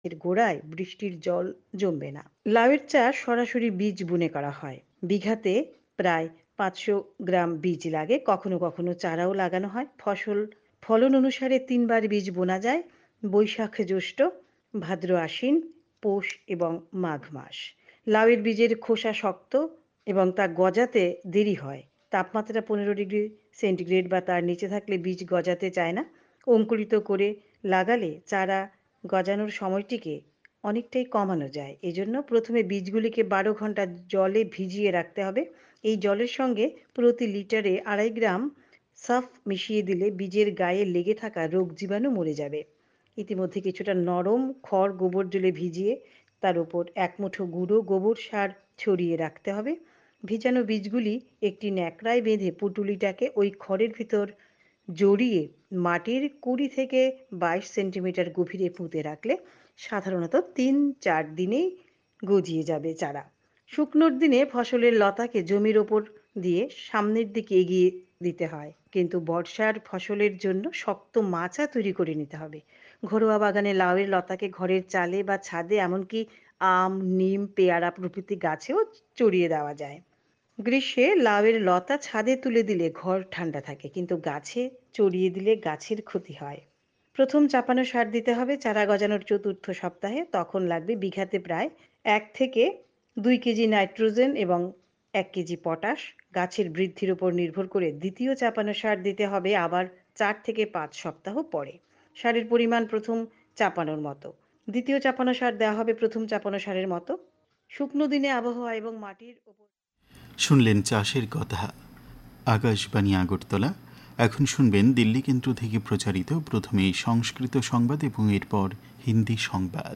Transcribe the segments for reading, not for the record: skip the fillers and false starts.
এর গোড়ায় বৃষ্টির জল জমবে না। লাউয়ের চাষ সরাসরি বীজ বুনে করা হয়। বিঘাতে প্রায় 500 গ্রাম বীজ লাগে। কখনো কখনো চারাও লাগানো হয়। ফলন অনুসারে 3 বার বীজ বোনা যায়। বৈশাখ জ্যৈষ্ঠ, ভাদ্র আশ্বিন, পৌষ এবং মাঘ মাস। লাউয়ের বীজের খোসা শক্ত এবং তা গজাতে দেরি হয়। তাপমাত্রা 15 ডিগ্রি সেন্টিগ্রেড বা তার নিচে থাকলে বীজ গজাতে চায় না। অঙ্কুরিত করে লাগালে চারা গজানোর সময়টিকে অনেকটাই কমানো যায়। এজন্য প্রথমে বীজগুলিকে 12 ঘন্টা জলে ভিজিয়ে রাখতে হবে। এই জলের সঙ্গে প্রতি লিটারে 2.5 গ্রাম সাফ মিশিয়ে দিলে বীজের গায়ে লেগে থাকা রোগ জীবাণু মরে যাবে। ইতিমধ্যে কিছুটা নরম খড় গোবর জলে ভিজিয়ে তার উপর 1 মুঠো গুঁড়ো গোবর সার ছড়িয়ে রাখতে হবে। ভিজানো বীজগুলি একটি ন্যাকড়ায় বেঁধে পুঁটুলিটাকে ওই খড়ের ভিতর জড়িয়ে মাটির 20 থেকে 22 সেন্টিমিটার গভীরে পুঁতে রাখলে সাধারণত 3-4 দিনেই গজিয়ে যাবে চারা। শুকনোর দিনে ফসলের লতাকে জমির ওপর দিয়ে সামনের দিকে এগিয়ে দিতে হয়, কিন্তু বর্ষার ফসলের জন্য শক্ত মাচা তৈরি করে নিতে হবে। ঘরোয়া বাগানে লাউয়ের লতাকে ঘরের চালে বা ছাদে, এমনকি আম, নিম, পেয়ারা প্রভৃতি গাছেও চড়িয়ে দেওয়া যায়। গ্রীষ্মে লাউয়ের লতা ছাদে তুলে দিলে ঘর ঠান্ডা থাকে, কিন্তু গাছে চড়িয়ে দিলে গাছের ক্ষতি হয়। প্রথম চাপানো সার দিতে হবে চারা গজানোর 4র্থ সপ্তাহে। তখন লাগবে বিঘাতে প্রায় 1 থেকে 2 কেজি নাইট্রোজেন এবং 1 কেজি পটাশ। গাছের বৃদ্ধির উপর নির্ভর করে দ্বিতীয় চাপানো সার দিতে হবে আবার 4 থেকে 5 সপ্তাহ পরে। সারের পরিমাণ প্রথম চাপানোর মতো। দ্বিতীয় চাপানো সার দেওয়া হবে প্রথম চাপানো সারের মতো। শুকনো দিনে আবহাওয়া এবং মাটির উপর। শুনলেন চাষের কথা। আকাশবাণী আগরতলা। এখন শুনবেন দিল্লি কেন্দ্র থেকে প্রচারিত প্রথমে সংস্কৃত সংবাদ এবং এরপর হিন্দি সংবাদ।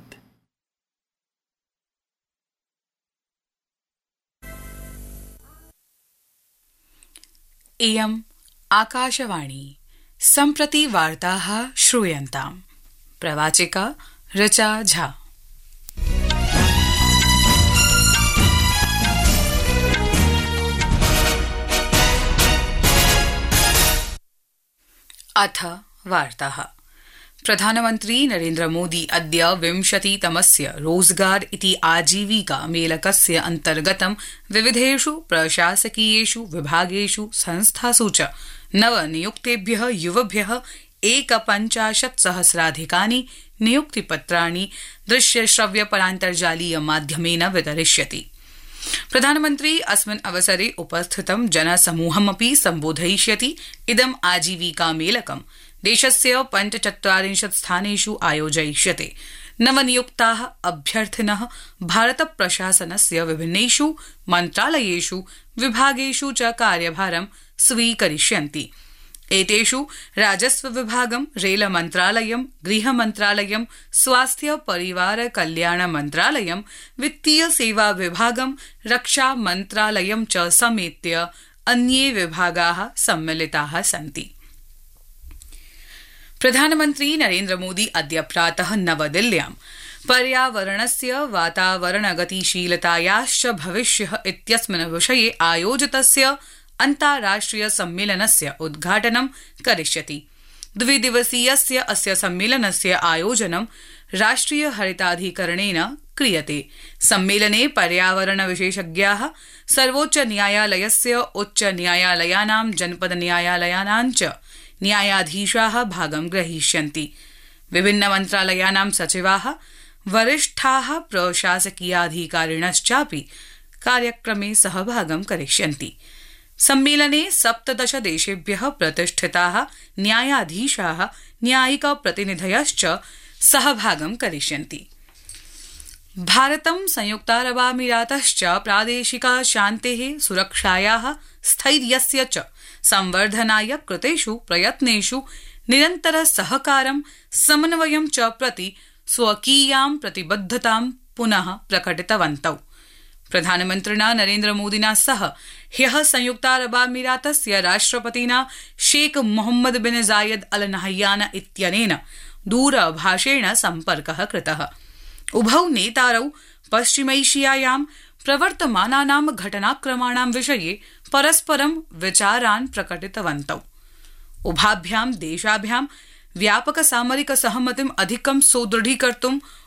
इयम् आकाशवाणी। सम्प्रति वार्ताः श्रूयन्ताम्। प्रवाचिका ऋचा झा। अथ वार्ताः। प्रधानमन्त्री नरेन्द्र मोदी अद्य 20तमस्य रोजगार इति आजीविका मेलकस्य अन्तर्गतं विविधेषु प्रशासकीयेषु विभागेषु संस्थासु च नवनियुक्तेभ्यः युवभ्यः 51,000 नियुक्तिपत्राणि दृश्यश्रव्यपरान्तर्जालीय माध्यमेन वितरिष्यति। प्रधानमन्त्री अस्मिन् अवसरे उपस्थितं जनसमूहमपि सम्बोधयिष्यति। इदम् आजीविका मेलकं देशस्य 45 स्थानेषु आयोजयिष्यते। नवनियुक्ताः अभ्यर्थिनः भारत प्रशासनस्य विभिन्नेषु मन्त्रालयेषु विभागेषु च कार्यभारं स्वीकरिष्यन्ति। एतेषु राजस्व विभागं, रेल मन्त्रालयं, गृह मन्त्रालयं, स्वास्थ्य परिवार कल्याण मन्त्रालयं, वित्तीय सेवा विभागं, रक्षा मन्त्रालयं च समेत्य अन्ये विभागाः सम्मिलिताः सन्ति। प्रधानमन्त्री नरेन्द्र मोदी अद्य प्रातः नवदिल्ल्यां पर्यावरणस्य वातावरणगतिशीलतायाश्च भविष्यः इत्यस्मिन् विषये आयोजितस्य अन्ताराष्ट्रिय सम्मेलनस्य उद्घाटनं करिष्यति। द्विदिवसीयस्य अस्य सम्मेलनस्य आयोजनं राष्ट्रिय हरिताधिकरणेन क्रियते। सम्मेलने पर्यावरण विशेषज्ञाः, सर्वोच्च न्यायालयस्य, उच्च न्यायालयानां, जनपद न्यायालयानां च न्यायाधीशाः भागं ग्रहीष्यन्ति। विभिन्न मन्त्रालयानां सचिवाः, वरिष्ठाः प्रशासकीयाधिकारिणश्चापि कार्यक्रमे सहभागं करिष्यन्ति। सम्मेलने 17 देशेभ्यः प्रतिष्ठिताः न्यायाधीशाः, न्यायिक प्रतिनिधयश्च सहभागं करिष्यन्ति। भारतं, संयुक्तारबामीरातश्च प्रादेशिक शान्तेः, सुरक्षायाः, स्थैर्यस्य च संवर्धनाय कृतेषु प्रयत्नेषु निरन्तर सहकारं, समन्वयं च प्रति स्वकीयां प्रतिबद्धतां पुनः प्रकटितवन्तौ। प्रधानमन्त्रिणा नरेन्द्र मोदिना सह ह्यः संयुक्तारबामीरातस्य राष्ट्रपतिना शेख मोहम्मद बिन जायद अल नहयान इत्यनेन दूरभाषेण सम्पर्कः कृतः। उभौ नेतारौ पश्चिमैशियायां प्रवर्तमानानां घटनाक्रमाणां विषये परस्परं विचारान् प्रकटितवन्तौ। उभाभ्यां देशाभ्यां व्यापक सामरिक सहमतिम् अधिकं सुदृढीकर्तुं